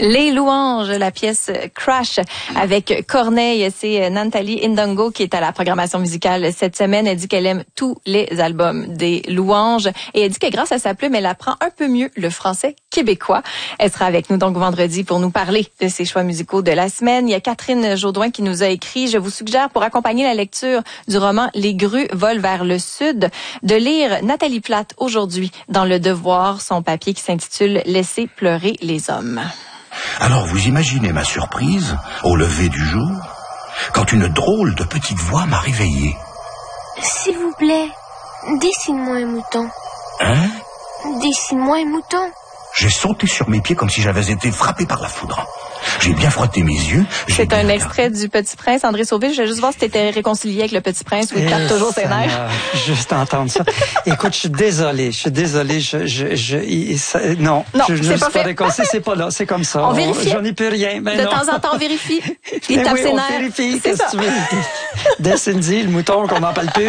Les Louanges, la pièce Crash avec Corneille. C'est Nathalie Ndongo qui est à la programmation musicale cette semaine. Elle dit qu'elle aime tous les albums des Louanges et elle dit que grâce à sa plume, elle apprend un peu mieux le français québécois. Elle sera avec nous donc vendredi pour nous parler de ses choix musicaux de la semaine. Il y a Catherine Jaudoin qui nous a écrit: je vous suggère pour accompagner la lecture du roman Les grues volent vers le sud de lire Nathalie Plate aujourd'hui dans Le Devoir, son papier qui s'intitule Laisser pleurer les hommes. Alors vous imaginez ma surprise, au lever du jour, quand une drôle de petite voix m'a réveillé. S'il vous plaît, dessine-moi un mouton. Hein? Dessine-moi un mouton. J'ai sauté sur mes pieds comme si j'avais été frappé par la foudre. J'ai bien frotté mes yeux. C'est un extrait du Petit Prince. André Sauvé, je voulais juste voir si tu étais réconcilié avec le Petit Prince ou il tape toujours ses nerfs. Juste entendre ça. Écoute, je suis désolé. Non, je ne suis pas réconcilié. C'est pas là. C'est comme ça. On vérifie. J'en ai plus rien. Mais de temps en temps, on vérifie. Il tape ses nerfs. On vérifie. Qu'est-ce que tu veux? Dessine-y le mouton qu'on n'en parle plus.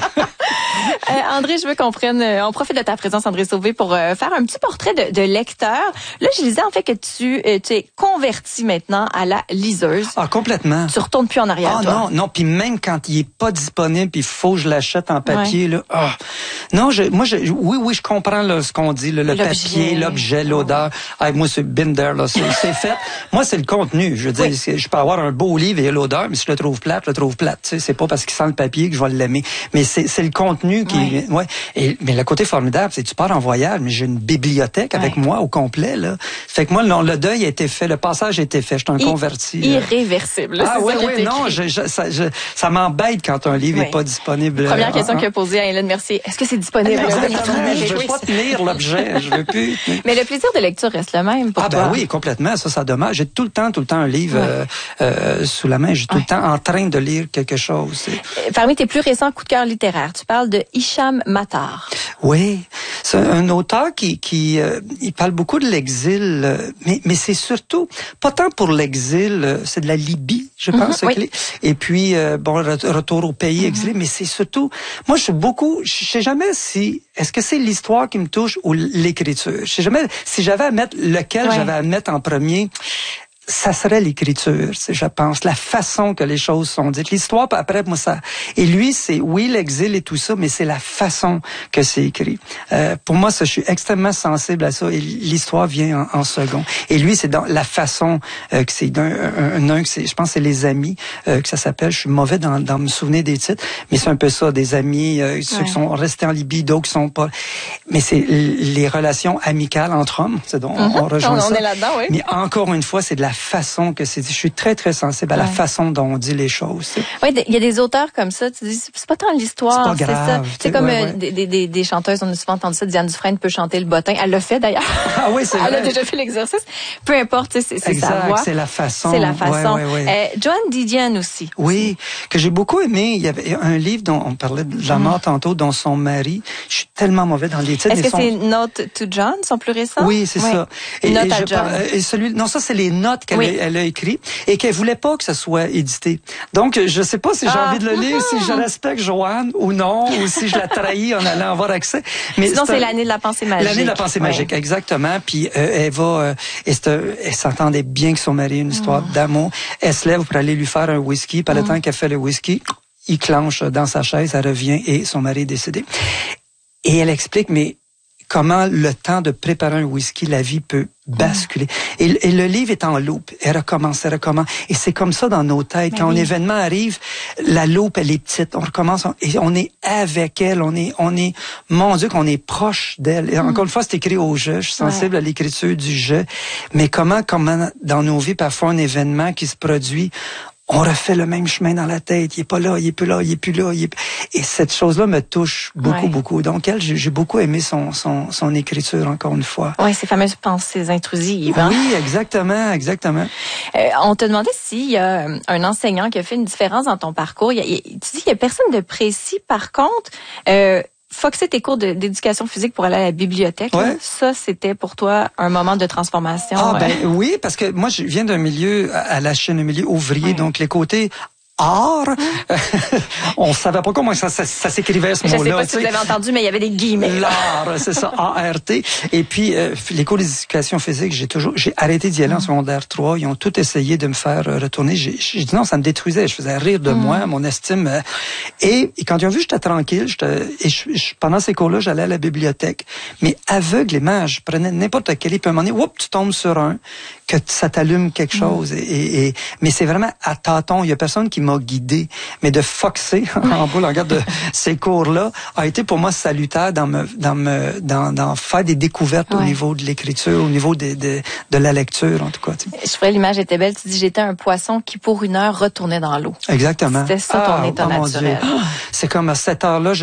André, je veux qu'on profite de ta présence, André Sauvé, pour faire un petit portrait de lecteur. Là, je disais en fait que tu es converti maintenant à la liseuse. Ah, complètement. Tu retournes plus en arrière, toi. Non, puis même quand il est pas disponible, puis il faut que je l'achète en papier, là. Ah. Non, oui, je comprends là, ce qu'on dit, le papier, l'objet, l'odeur. Ah, moi, c'est been there, là, c'est fait. Moi, c'est le contenu. Je veux dire, je peux avoir un beau livre et l'odeur, mais si je le trouve plate, Tu sais, c'est pas parce qu'il sent le papier que je vais l'aimer. Mais c'est le contenu qui, mais le côté formidable, c'est que tu pars en voyage, mais j'ai une bibliothèque avec moi au complet, là. Fait que moi, le deuil a été fait, le passage a été fait, je suis un converti. Irréversible. Ah oui, non, ça m'embête quand un livre n'est pas disponible. Première question qu'il a posée à Hélène Mercier. Est-ce que c'est disponible? Exactement, je veux pas tenir l'objet, je veux plus. Mais le plaisir de lecture reste le même pour toi. Ah ben oui, complètement, ça dommage. J'ai tout le temps un livre sous la main, j'ai tout le temps en train de lire quelque chose. Parmi tes plus récents coups de cœur littéraires, tu parles de Hicham Matar. Oui, c'est un auteur qui il parle beaucoup de l'exil, mais c'est surtout pas tant pour l'exil, c'est de la Libye, je pense. Et puis retour au pays exilé, mais c'est surtout, moi je sais jamais si est-ce que c'est l'histoire qui me touche ou l'écriture. Je sais jamais si j'avais à mettre lequel j'avais à mettre en premier. Ça serait l'écriture, je pense, la façon que les choses sont dites. L'histoire, après, moi, ça... Et lui, c'est, oui, l'exil et tout ça, mais c'est la façon que c'est écrit. Pour moi, ça, je suis extrêmement sensible à ça, et l'histoire vient en second. Et lui, c'est dans la façon que c'est je pense que c'est Les Amis, que ça s'appelle. Je suis mauvais dans me souvenir des titres, mais c'est un peu ça, des amis, ceux qui sont restés en Libye, d'autres qui sont pas... Mais c'est les relations amicales entre hommes, c'est donc on rejoint ça. On est là-dedans, oui. Mais encore une fois, c'est de la façon que c'est dit. Je suis très, très sensible à la façon dont on dit les choses. Oui, il y a des auteurs comme ça. Tu dis, c'est pas tant l'histoire, c'est grave. C'est comme des chanteuses, on a souvent entendu ça. Diane Dufresne peut chanter le bottin. Elle l'a fait d'ailleurs. Ah oui, c'est vrai. Elle a déjà fait l'exercice. Peu importe, c'est sa voix. C'est la façon. C'est la façon. Ouais. Joan Didion aussi. Oui, que j'ai beaucoup aimé. Il y avait un livre dont on parlait de la mort tantôt, dont son mari. Je suis tellement mauvais dans les titres. Est-ce que c'est Note to John, son plus récent? Oui, c'est ça. Note à John. Non, ça, c'est les notes qu'elle a écrites et qu'elle voulait pas que ça soit édité. Donc, je sais pas si j'ai envie de le lire, si je respecte Joanne ou non, ou si je la trahis en allant avoir accès. Mais sinon, c'est l'année de la pensée magique. L'année de la pensée magique, exactement. Puis, elle s'entendait bien que son mari a une histoire d'amour. Elle se lève pour aller lui faire un whisky. Par le temps qu'elle fait le whisky, il clenche dans sa chaise, elle revient et son mari est décédé. Et elle explique, mais comment le temps de préparer un whisky, la vie peut basculer. Et le livre est en loupe. Elle recommence. Et c'est comme ça dans nos têtes. Quand un événement arrive, la loupe, elle est petite. On recommence et on est avec elle. On est, mon Dieu, qu'on est proche d'elle. Et encore une fois, c'est écrit au jeu. Je suis sensible à l'écriture du jeu. Mais comment dans nos vies, parfois, un événement qui se produit, on refait le même chemin dans la tête. Il est pas là, il est plus là, il est plus là. Et cette chose-là me touche beaucoup. Donc, j'ai beaucoup aimé son écriture, encore une fois. Oui, ces fameuses pensées intrusives. Hein? Oui, exactement. On te demandait s'il y a un enseignant qui a fait une différence dans ton parcours. Tu dis qu'il y a personne de précis. Par contre, foxer tes cours d'éducation physique pour aller à la bibliothèque, là, ça, c'était pour toi un moment de transformation. Oui, parce que moi, je viens d'un milieu, à la chaîne, un milieu ouvrier, donc les côtés art. On savait pas comment ça s'écrivait ce mot-là. Je sais pas si vous l'avez entendu, mais il y avait des guillemets. L'art, c'est ça, A-R-T. Et puis, les cours d'éducation physique, j'ai arrêté d'y aller en secondaire 3. Ils ont tout essayé de me faire retourner. J'ai dit non, ça me détruisait. Je faisais rire de moi, mon estime. Et quand ils ont vu que j'étais tranquille, pendant ces cours-là, j'allais à la bibliothèque. Mais aveuglément, je prenais n'importe quel livre, puis à un moment donné, tu tombes sur un, que ça t'allume quelque chose. Mais c'est vraiment à tâtons. Il y a personne qui m'a guidé. Mais de foxer en bout, regarde, de ces cours-là a été pour moi salutaire dans faire des découvertes au niveau de l'écriture, au niveau de la lecture, en tout cas. Tu sais. Je trouvais l'image était belle. Tu dis, j'étais un poisson qui, pour 1 heure, retournait dans l'eau. Exactement. C'était ça ton état naturel. C'est comme à cette heure-là,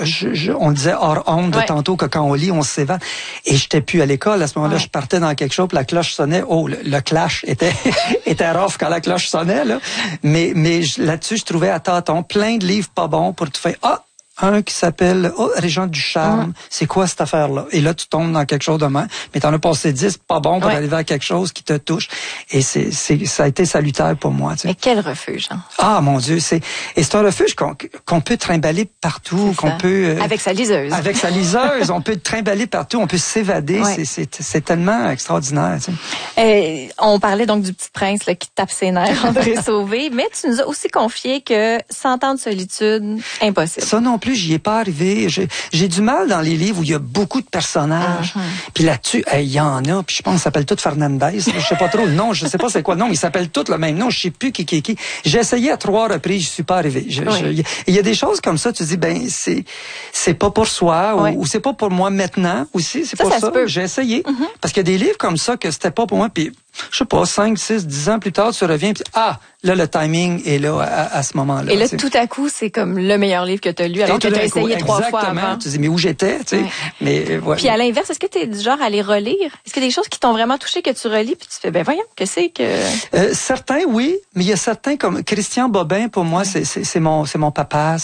on disait hors honte de tantôt que quand on lit, on s'évade. Et j'étais plus à l'école. À ce moment-là, je partais dans quelque chose, puis la cloche sonnait. Oh, le clash était rough quand la cloche sonnait, là. Mais là-dessus, je trouvais à tâtons plein de livres pas bons pour te faire, un qui s'appelle Régent du Charme. C'est quoi cette affaire-là? Et là, tu tombes dans quelque chose de même. Mais t'en as passé 10 pas bon pour arriver à quelque chose qui te touche. Et ça a été salutaire pour moi. Tu sais. Mais quel refuge, hein? Ah, mon Dieu, c'est un refuge qu'on peut trimballer partout, qu'on peut... avec sa liseuse. Avec sa liseuse, on peut trimballer partout, on peut s'évader. Ouais. C'est tellement extraordinaire. Tu sais. On parlait donc du Petit Prince là, qui tape ses nerfs, André Sauvé, mais tu nous as aussi confié que 100 ans de solitude, impossible. Ça non plus, j'y ai pas arrivé. J'ai du mal dans les livres où il y a beaucoup de personnages. Puis là-dessus, il y en a. Puis je pense qu'ils s'appellent tous Fernandez. Je sais pas trop le nom. Je sais pas c'est quoi le nom. Ils s'appellent tous le même nom. Je sais plus qui. J'ai essayé à 3 reprises. Je suis pas arrivé. Il y a des choses comme ça. Tu dis, ben c'est pas pour soi ou c'est pas pour moi maintenant aussi. C'est pas ça. J'ai essayé. Parce qu'il y a des livres comme ça que c'était pas pour moi. Puis je sais pas, 5, 6, 10 ans plus tard, tu reviens. Puis, là, le timing est là à ce moment-là. Et là, tout à coup, c'est comme le meilleur livre que tu as lu, alors que tu as essayé 3 fois avant. Tu dis, mais où j'étais, tu sais. Mais, Puis à l'inverse, est-ce que tu es du genre à les relire? Est-ce qu'il y a des choses qui t'ont vraiment touché que tu relis, puis tu fais, ben voyons, que c'est que... Certains, oui, mais il y a certains comme Christian Bobin, pour moi, c'est mon papa,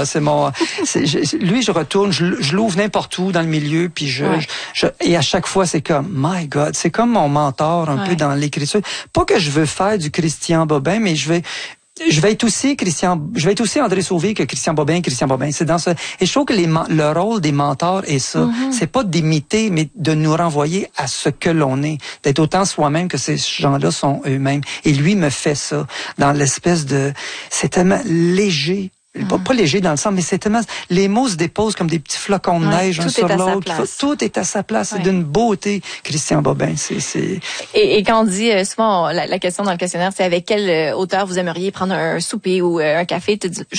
lui, je retourne, je l'ouvre n'importe où dans le milieu, puis et à chaque fois, c'est comme, my God, c'est comme mon mentor un peu dans l'écriture. Pas que je veux faire du Christian Bobin, mais je vais être aussi André Sauvé que Christian Bobin. C'est dans ce, et je trouve que le rôle des mentors est ça. C'est pas d'imiter, mais de nous renvoyer à ce que l'on est. D'être autant soi-même que ces gens-là sont eux-mêmes. Et lui me fait ça. Dans l'espèce de, c'est tellement léger. Pas léger dans le sens, mais c'est tellement... Les mots se déposent comme des petits flocons de neige un sur l'autre. Tout est à sa place. C'est d'une beauté, Christian Bobin. Et quand on dit souvent, la question dans le questionnaire, c'est avec quel auteur vous aimeriez prendre un souper ou un café, tu dis,